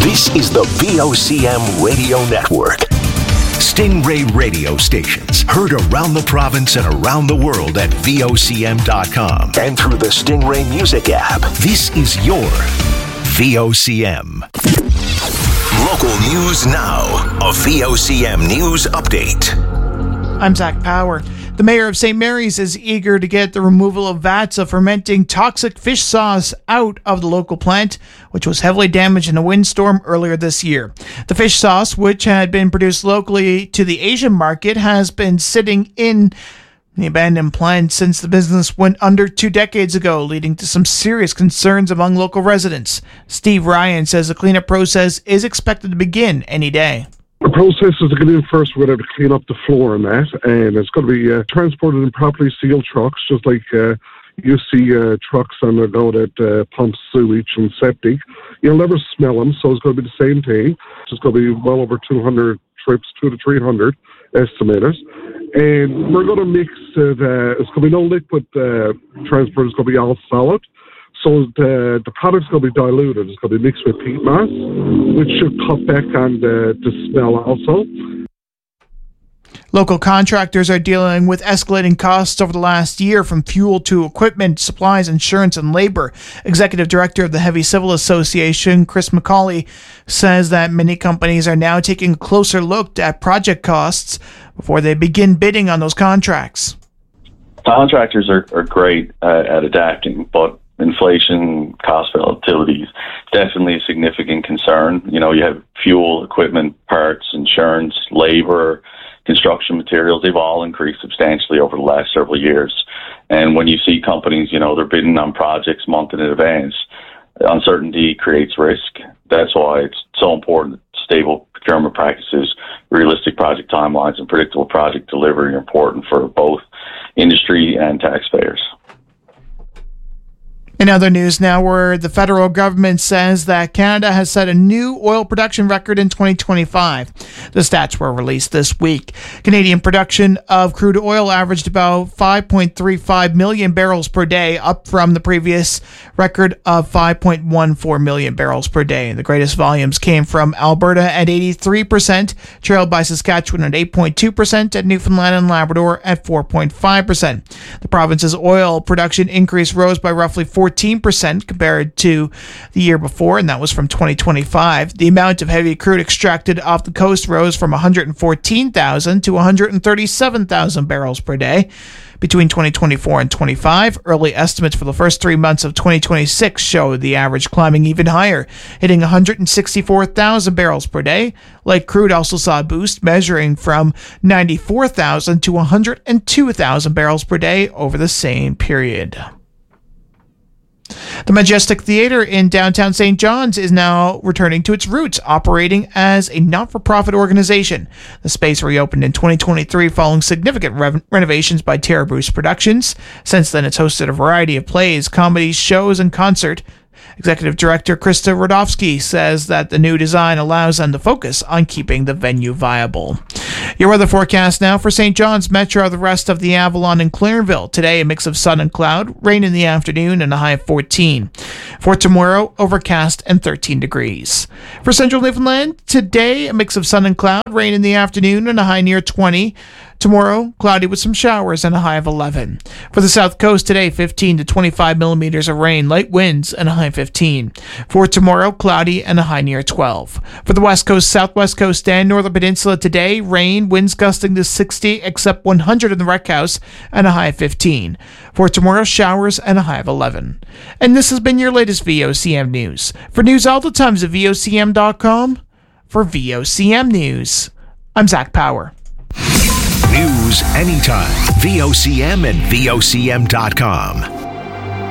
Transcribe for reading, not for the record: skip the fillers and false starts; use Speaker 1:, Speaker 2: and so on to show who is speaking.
Speaker 1: This is the VOCM Radio Network. Stingray radio stations heard around the province and around the world at VOCM.com and through the Stingray Music app. This is your VOCM. Local news now. A VOCM News Update.
Speaker 2: I'm Zach Power. The mayor of St. Mary's is eager to get the removal of vats of fermenting toxic fish sauce out of the local plant, which was heavily damaged in a windstorm earlier this year. The fish sauce, which had been produced locally to the Asian market, has been sitting in the abandoned plant since the business went under 2 decades ago, leading to some serious concerns among local residents. Steve Ryan says the cleanup process is expected to begin any day.
Speaker 3: The process is to get in first. We're going to clean up the floor and that, and it's going to be transported in properly sealed trucks, just like you see trucks on the go that pump sewage and septic. You'll never smell them, so it's going to be the same thing. It's going to be well over 200 trips, 200 to 300 estimators. And we're going to mix it. It's going to be no liquid transport. It's going to be all solid. So the product's going to be diluted. It's going to be mixed with peat moss, which should cut back on the smell also.
Speaker 2: Local contractors are dealing with escalating costs over the last year, from fuel to equipment, supplies, insurance, and labor. Executive Director of the Heavy Civil Association, Chris McCauley, says that many companies are now taking a closer look at project costs before they begin bidding on those contracts.
Speaker 4: Contractors are great at adapting, but inflation, cost volatility is definitely a significant concern. You know, you have fuel, equipment, parts, insurance, labor, construction materials. They've all increased substantially over the last several years. And when you see companies, you know, they're bidding on projects months in advance, uncertainty creates risk. That's why it's so important. Stable procurement practices, realistic project timelines, and predictable project delivery are important for both industry and taxpayers.
Speaker 2: In other news now, where the federal government says that Canada has set a new oil production record in 2025. The stats were released this week. Canadian production of crude oil averaged about 5.35 million barrels per day, up from the previous record of 5.14 million barrels per day. The greatest volumes came from Alberta at 83%, trailed by Saskatchewan at 8.2%, and Newfoundland and Labrador at 4.5%. The province's oil production increase rose by roughly 14% compared to the year before, and that was from 2025. The amount of heavy crude extracted off the coast rose from 114,000 to 137,000 barrels per day. Between 2024 and 25, early estimates for the first 3 months of 2026 show the average climbing even higher, hitting 164,000 barrels per day. Light crude also saw a boost, measuring from 94,000 to 102,000 barrels per day over the same period. The Majestic Theatre in downtown St. John's is now returning to its roots, operating as a not-for-profit organization. The space reopened in 2023 following significant renovations by Tara Bruce Productions. Since then, it's hosted a variety of plays, comedies, shows, and concert. Executive Director Krista Rodofsky says that the new design allows them to focus on keeping the venue viable. Your weather forecast now for St. John's Metro, the rest of the Avalon and Clarenville. Today, a mix of sun and cloud, rain in the afternoon, and a high of 14. For tomorrow, overcast and 13 degrees. For Central Newfoundland, today, a mix of sun and cloud, rain in the afternoon, and a high near 20. Tomorrow, cloudy with some showers and a high of 11. For the South Coast today, 15 to 25 millimeters of rain, light winds, and a high of 15. For tomorrow, cloudy and a high near 12. For the West Coast, Southwest Coast, and Northern Peninsula today, rain, winds gusting to 60, except 100 in the Rec House, and a high of 15. For tomorrow, showers and a high of 11. And this has been your latest VOCM News. For news all the time, visit VOCM.com. For VOCM News, I'm Zach Power.
Speaker 1: News anytime. VOCM and VOCM.com.